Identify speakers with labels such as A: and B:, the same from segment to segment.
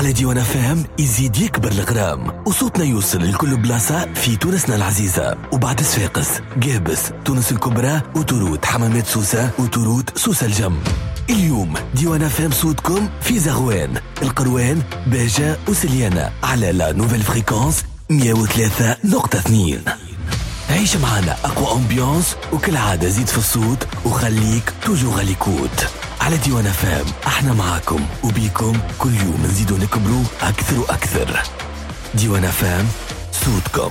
A: على ديوان فام يزيد يكبر الغرام وصوتنا يوصل لكل بلاصة في تونسنا العزيزة وبعد صفاقس قابس تونس الكبرى وتروت حمامات سوسة وتروت سوسة الجم. اليوم ديوان فام صوتكم في زغوان القروان باجة وسليانة على لا نوفيل فريكونس 103.2. عيش معنا أقوى أمبيانس وكل عادة زيد في الصوت وخليك توجو غاليكوت. على ديوان فام احنا معاكم وبيكم كل يوم نزيدو نكبروا أكثر وأكثر. ديوان فام صوتكم.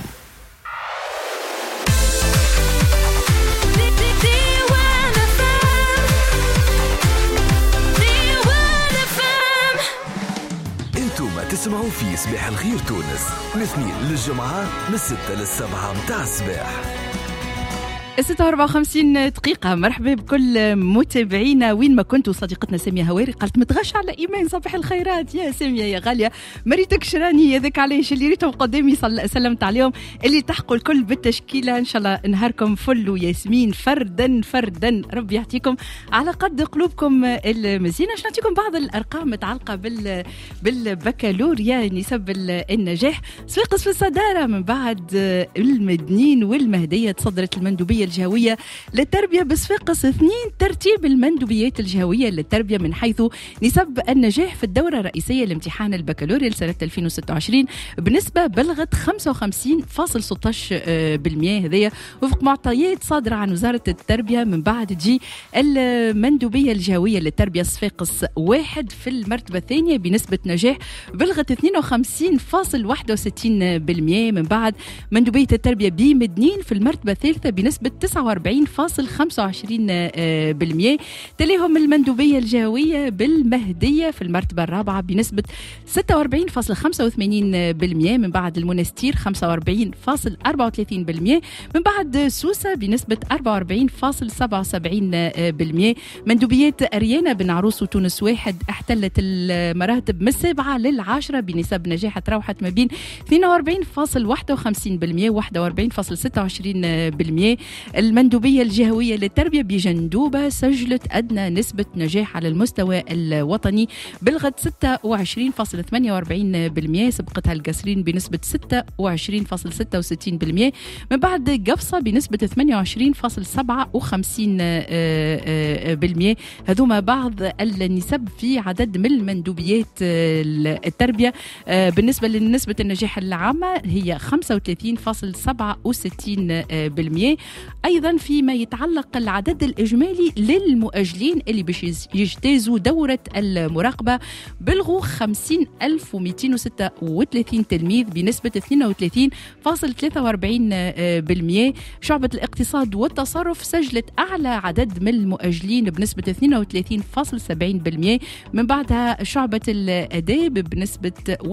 A: تسمعوا في صباح الخير تونس من الاثنين للجمعة من 6 ل7 متاع الصباح.
B: 56 دقيقة. مرحبا بكل متابعينا وين ما كنتوا. صديقتنا سامية هواري قالت متغش على إيمان صباح الخيرات يا سامية يا غالية مريتك شراني هذاك علاش اللي ريتهم قدامي سلمت عليهم اللي تحقوا الكل بالتشكيلة. إن شاء الله نهاركم فل وياسمين فردا ربي يعطيكم على قد قلوبكم المزينة. باش نعطيكم بعض الأرقام متعلقة بالبكالوريا نسب النجاح. صفاقس في الصدارة من بعد المدنين والمهدية. تصدرت المندوبية الجهوية للتربية بصفاقس 2 ترتيب المندوبيات الجهوية للتربية من حيث نسب النجاح في الدورة الرئيسية لامتحان البكالوريا لسنة 2026 بنسبة بلغت 55.16%. هذه وفق معطيات صادرة عن وزارة التربية. من بعد تجي المندوبية الجهوية للتربية صفاقس 1 في المرتبة الثانية بنسبة نجاح بلغت 52.61%. من بعد مندوبية التربية بمدنين في المرتبة الثالثة بنسبة 49.25%. تليهم المندوبية الجهوية بالمهدية في المرتبة الرابعة بنسبة 46.85%. من بعد المنستير 45.34%. من بعد سوسة بنسبة 44.77%. مندوبيات أريانا بن عروس وتونس 1 احتلت المراتب من 7 لل10 بنسب نجاح تراوحت ما بين 42.51% و 41.26%. المندوبية الجهوية للتربية بجندوبة سجلت أدنى نسبة نجاح على المستوى الوطني بلغت 26.48%. سبقتها القصرين بنسبة 26.66%. من بعد قفصة بنسبة 28.57%. هذوما بعض النسب في عدد من المندوبيات التربية. بالنسبة لنسبة النجاح العامة هي 35.67%. أيضا فيما يتعلق العدد الإجمالي للمؤجلين اللي باش يجتازوا دورة المراقبة بلغوا 50,236 تلميذ بنسبة 32.43%. شعبة الاقتصاد والتصرف سجلت أعلى عدد من المؤجلين بنسبة 32.70%. من بعدها شعبة الآداب بنسبة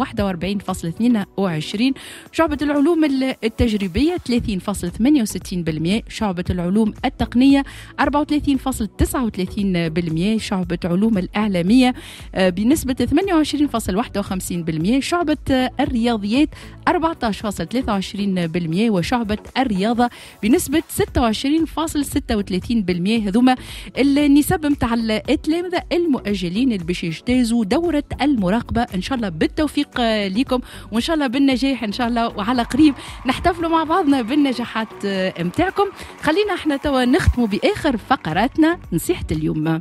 B: 41.22%. شعبة العلوم التجريبية 30.68%. شعبة العلوم التقنية 34.39%. شعبة علوم الإعلامية بنسبة 28.51%. شعبة الرياضيات 14.23%. وشعبة الرياضة بنسبة 26.36%. هذوما النسب متاع التلامذة المؤجلين اللي باش يجتازوا دورة المراقبة. إن شاء الله بالتوفيق لكم وإن شاء الله بالنجاح إن شاء الله. وعلى قريب نحتفلوا مع بعضنا بالنجاحات متاعكم. خلينا احنا توا نختموا بآخر فقراتنا. نصيحة اليوم.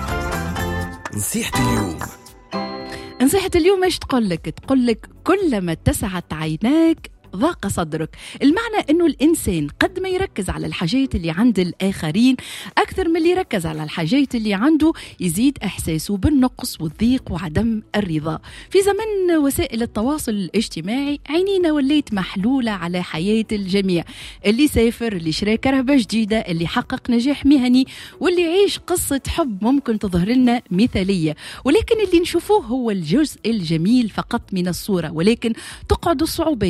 B: نصيحة اليوم ايش تقول لك كلما اتسعت عيناك ضاق صدرك. المعنى انه الانسان قد ما يركز على الحاجات اللي عند الاخرين اكثر من اللي يركز على الحاجات اللي عنده يزيد احساسه بالنقص والضيق وعدم الرضا. في زمن وسائل التواصل الاجتماعي عينينا وليت محلولة على حياة الجميع. اللي سافر، اللي شرى كرهبة جديدة، اللي حقق نجاح مهني، واللي يعيش قصة حب ممكن تظهر لنا مثالية. ولكن اللي نشوفوه هو الجزء الجميل فقط من الصورة. ولكن تقعد الصعوبات والتحديات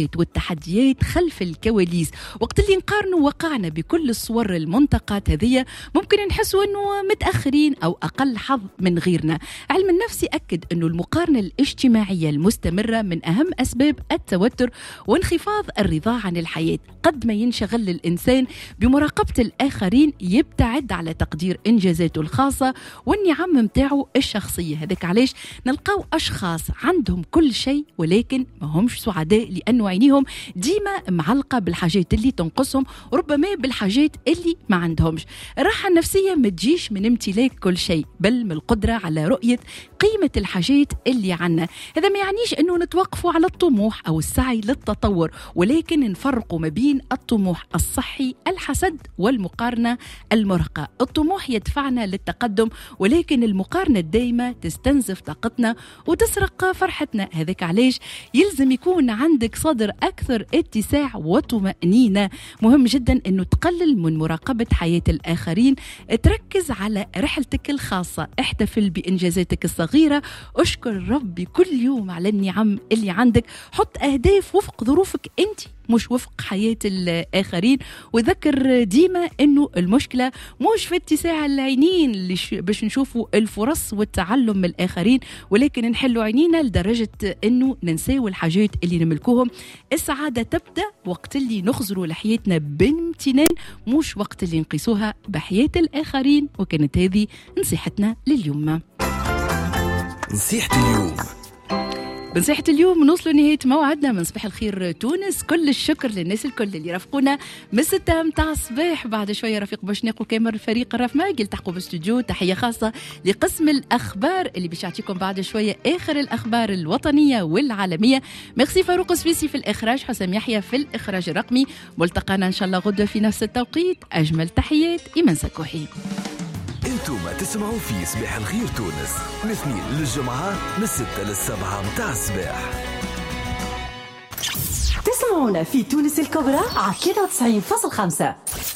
B: تحديات خلف الكواليس. وقت اللي نقارنوا وقعنا بكل الصور المنتقات هذه ممكن نحسوا أنه متأخرين أو أقل حظ من غيرنا. علم النفس يأكد أنه المقارنة الاجتماعية المستمرة من أهم أسباب التوتر وانخفاض الرضا عن الحياة. قد ما ينشغل الإنسان بمراقبة الآخرين يبتعد على تقدير إنجازاته الخاصة والنعم متاعه الشخصية. هذاك علاش نلقاو أشخاص عندهم كل شيء ولكن ما همش سعداء، لأنه عينيهم ديما معلقة بالحاجات اللي تنقصهم وربما بالحاجات اللي ما عندهمش. الراحة النفسية ما تجيش من امتلاك كل شيء، بل من القدرة على رؤية قيمة الحاجات اللي عنا. هذا ما يعنيش أنه نتوقفوا على الطموح أو السعي للتطور، ولكن نفرقوا ما بين الطموح الصحي الحسد والمقارنة المرهقة. الطموح يدفعنا للتقدم، ولكن المقارنة الدائمة تستنزف طاقتنا وتسرق فرحتنا. هذاك علاش يلزم يكون عندك صدر أكثر اتساع وطمأنينة. مهم جدا أنه تقلل من مراقبة حياة الآخرين، تركز على رحلتك الخاصة، احتفل بإنجازاتك الصغيرة، اشكر ربي كل يوم على النعم اللي عندك، حط أهداف وفق ظروفك أنت مش وفق حياة الآخرين. وذكر ديما أنه المشكلة مش في اتساع العينين باش نشوفوا الفرص والتعلم من الآخرين، ولكن نحلوا عينينا لدرجة أنه ننساو الحاجات اللي نملكوهم. السعادة تبدأ وقت اللي نخزروا لحياتنا بامتنان، مش وقت اللي نقيسوها بحياة الآخرين. وكانت هذه نصيحتنا لليوم.
A: نصيحة اليوم.
B: بنصيحة اليوم نوصلوا نهاية موعدنا من صباح الخير تونس. كل الشكر للناس الكل اللي رافقونا من 6 متاع الصباح. بعد شوية رفيق بوشناق وكامر فريق الرفماق يلتحقوا باستوديو. تحية خاصة لقسم الأخبار اللي باش يعطيكم بعد شوية آخر الأخبار الوطنية والعالمية. ميرسي فاروق سويسي في الإخراج، حسام يحيى في الإخراج الرقمي. ملتقانا إن شاء الله غدوة في نفس التوقيت. أجمل تحيات إيمان سكوحي.
A: انتم تسمعوا في صباح الخير تونس من الاثنين للجمعة من 6 ل7 متاع الصباح.
C: تسمعونا في تونس الكبرى على 93.5.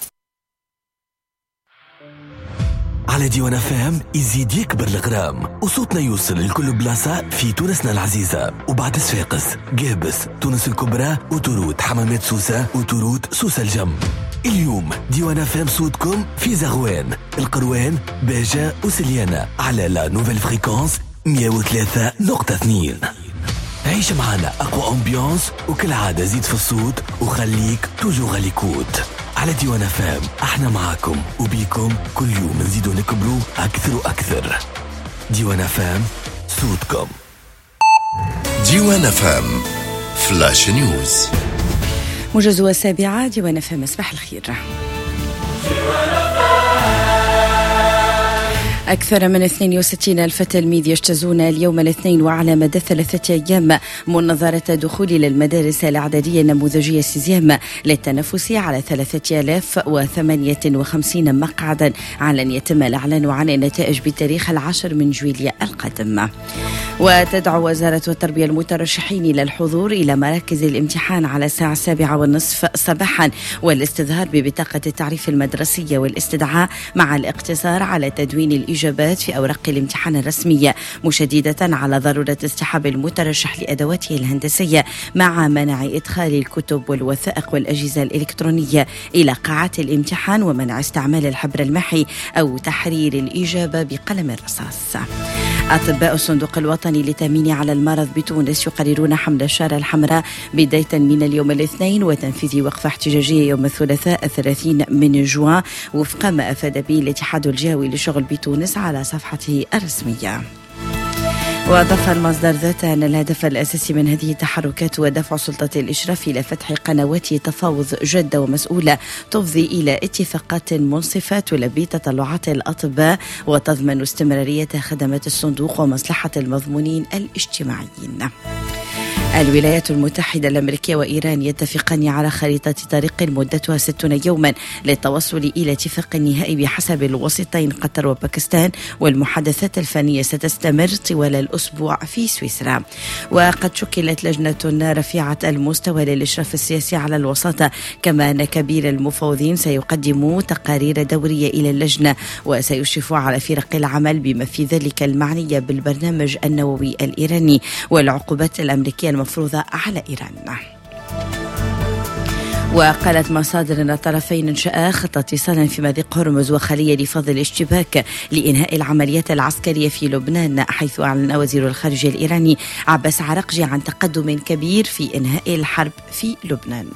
A: على ديوان فام يزيد يكبر الغرام وصوتنا يوصل لكل بلاصة في تونسنا العزيزة. وبعد صفاقس، قابس، تونس الكبرى وتروت حمامات سوسة وتروت سوسة الجم. اليوم ديوان فام صوتكم في زغوان، القروان، باجة وسليانة على لا نوفيل فريكونس 103.2. عيش معنا أقوى أمبيانس وكل عادة زيد في الصوت وخليك توجو غاليكوت. على ديوان فام احنا معاكم وبيكم كل يوم نزيدو نكبروا أكثر وأكثر. ديوان فام صوتكم.
D: ديوان فام فلاش نيوز.
C: موجز 7 ديوان فام. صباح الخير. أكثر من 62,000 تلميذ يجتازون اليوم الاثنين وعلى مدى 3 أيام منظرة دخول للمدارس الإعدادية النموذجية سيزيام للتنافس على 3058 مقعدا، على أن يتم الإعلان عن النتائج بتاريخ 10 من جويلية القادم. وتدعو وزارة التربية المترشحين إلى الحضور إلى مراكز الامتحان على الساعة 7:30 صباحا والاستظهار ببطاقة التعريف المدرسية والاستدعاء مع الاقتصار على تدوين الإجابات في أوراق الامتحان الرسمية، مشددة على ضرورة اصطحاب المترشح لأدواته الهندسية مع منع إدخال الكتب والوثائق والأجهزة الإلكترونية إلى قاعات الامتحان، ومنع استعمال الحبر المحي أو تحرير الإجابة بقلم الرصاص. أطباء الصندوق الوطني للتأمين على المرض بتونس يقررون حمل الشارة الحمراء بداية من اليوم الاثنين وتنفيذ وقفة احتجاجية يوم الثلاثاء 30 من جوان وفق ما أفاد به الاتحاد الجهوي للشغل بتونس على صفحته الرسمية. وأضاف المصدر ذاته أن الهدف الأساسي من هذه التحركات هو دفع سلطة الإشراف إلى فتح قنوات تفاوض جادة ومسؤولة تفضي إلى اتفاقات منصفة تلبي تطلعات الأطباء وتضمن استمرارية خدمات الصندوق ومصلحة المضمونين الاجتماعيين. الولايات المتحدة الأمريكية وإيران يتفقان على خريطة طريق مدتها 60 يوما للتوصل إلى اتفاق نهائي بحسب الوسيطين قطر وباكستان، والمحادثات الفنية ستستمر طوال الأسبوع في سويسرا. وقد شكلت لجنة رفيعة المستوى للإشراف السياسي على الوساطة، كما أن كبير المفوضين سيقدم تقارير دورية إلى اللجنة وسيشرف على فرق العمل بما في ذلك المعنية بالبرنامج النووي الإيراني والعقوبات الأمريكية المفروضة على إيران. وقالت مصادر أن الطرفين انشأ خطة اتصال في مضيق هرمز وخلية لفض الاشتباك لإنهاء العمليات العسكرية في لبنان، حيث أعلن وزير الخارجية الإيراني عباس عراقجي عن تقدم كبير في إنهاء الحرب في لبنان.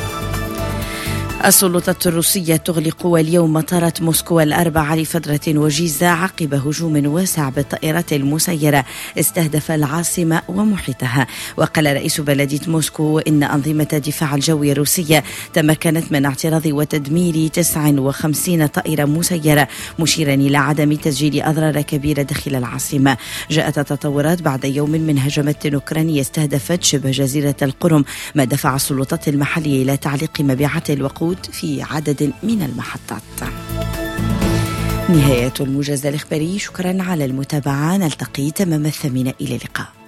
C: السلطات الروسية تغلق اليوم مطارات موسكو الأربعة لفترة وجيزة عقب هجوم واسع بالطائرات المسيرة استهدف العاصمة ومحيطها. وقال رئيس بلدية موسكو إن أنظمة الدفاع الجوي الروسية تمكنت من اعتراض وتدمير 59 طائرة مسيرة، مشيرا إلى عدم تسجيل أضرار كبيرة داخل العاصمة. جاءت التطورات بعد يوم من هجمات أوكرانية استهدفت شبه جزيرة القرم، ما دفع السلطات المحلية إلى تعليق مبيعات الوقود في عدد من المحطات. نهاية الموجز الإخباري، شكرا على المتابعة، نلتقي تمام 8. إلى اللقاء.